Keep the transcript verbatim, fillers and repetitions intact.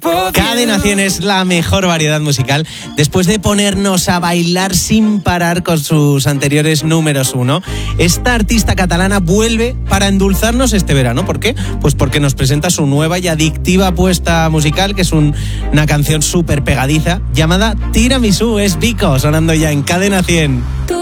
Cadena cien es la mejor variedad musical después de ponernos a bailar sin parar con sus anteriores números uno. Esta artista catalana vuelve para endulzarnos este verano. ¿Por qué? Pues porque nos presenta su nueva y adictiva apuesta musical, que es un, una canción súper pegadiza llamada Tiramisú. Es Vico, sonando ya en Cadena cien.